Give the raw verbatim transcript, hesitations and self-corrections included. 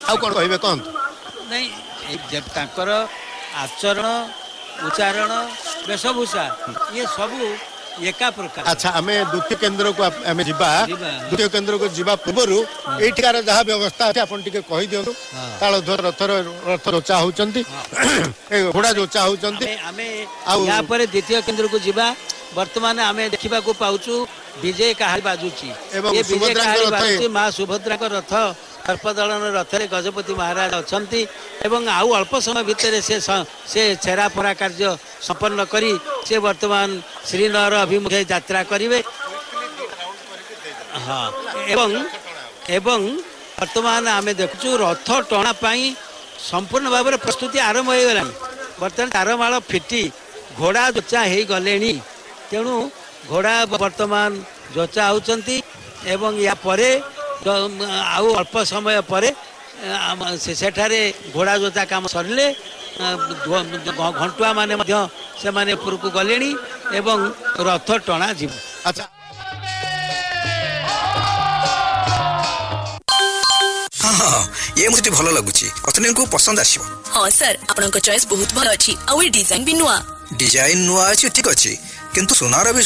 ଆଉ କଣ କହିବେ କହନ୍ତୁ? ନାଇଁ ଏ ତାଙ୍କର ଆଚରଣ ଉଚ୍ଚାରଣ ବେଶଭୂଷା ଇଏ ସବୁ ଏକା ପ୍ରକାର। ଆଚ୍ଛା ଆମେ ଦ୍ୱିତୀୟ କେନ୍ଦ୍ରକୁ ଆମେ ଯିବା। ଯିବା ଦ୍ୱିତୀୟ କେନ୍ଦ୍ରକୁ ଯିବା ପୂର୍ବରୁ ଏଇଠିକାର ଯାହା ବ୍ୟବସ୍ଥା ଅଛି ଆପଣ ଟିକେ କହିଦିଅନ୍ତୁ। ତାଳଧ୍ୱଜ ରଥର ରଥ ଯୋଚା ହଉଛନ୍ତି, ଘୋଡ଼ା ଯୋଚା ହଉଛନ୍ତି। ଆମେ ଆଉ ୟା ପରେ ଦ୍ୱିତୀୟ କେନ୍ଦ୍ରକୁ ଯିବା। ବର୍ତ୍ତମାନ ଆମେ ଦେଖିବାକୁ ପାଉଛୁ ବିଜେ କାହାଳୀ ବାଜୁଛି। ଏବଂ ଏ ବିଜେ ସୁଭଦ୍ରାଙ୍କ କାହାଳୀ ରଥ ବାଜୁଛି ମା ସୁଭଦ୍ରାଙ୍କ ରଥ ସର୍ପଦଳନ ରଥରେ ଗଜପତି ମହାରାଜ ଅଛନ୍ତି ଏବଂ ଆଉ ଅଳ୍ପ ସମୟ ଭିତରେ ସେ ସେ ଛେରା ପରା କାର୍ଯ୍ୟ ସମ୍ପନ୍ନ କରି ସେ ବର୍ତ୍ତମାନ ଶ୍ରୀନଗର ଅଭିମୁଖେ ଯାତ୍ରା କରିବେ। ହଁ ଏବଂ ଏବଂ ବର୍ତ୍ତମାନ ଆମେ ଦେଖୁଛୁ ରଥ ଟଣା ପାଇଁ ସମ୍ପୂର୍ଣ୍ଣ ଭାବରେ ପ୍ରସ୍ତୁତି ଆରମ୍ଭ ହୋଇଗଲାଣି। ବର୍ତ୍ତମାନ ତାରମାଳ ଫିଟି ଘୋଡ଼ା ଯୋଚା ହେଇଗଲେଣି। ତେଣୁ ଘୋଡ଼ା ବର୍ତ୍ତମାନ ଯୋଚା ହେଉଛନ୍ତି ଏବଂ ୟା ପରେ ଆଉ ଅଳ୍ପ ସମୟ ପରେ ସେଠାରେ ଘୋଡ଼ା ଯୋଚା କାମ ସରିଲେ ଘଣ୍ଟୁଆ ମାନେ ମଧ୍ୟ ସେମାନେ ଉପରକୁ ଗଲେଣି ଏବଂ ରଥ ଟଣା ଯିବ। ଆଚ୍ଛା ହଁ ହଁ ये मुझे ଭଲ ଲାଗୁଛି ଅତନେଙ୍କୁ ପସନ୍ଦ ଆସିବ। ହଁ ସାର୍ ଆପଣଙ୍କ ଚଏସ୍ ବହୁତ ଭଲ ଅଛି ଆଉ ଏ ଡିଜାଇନ ବି ନୂଆ ଡିଜାଇନ ନୂଆ ଅଛି ଠିକ ଅଛି କିନ୍ତୁ ସୁନାର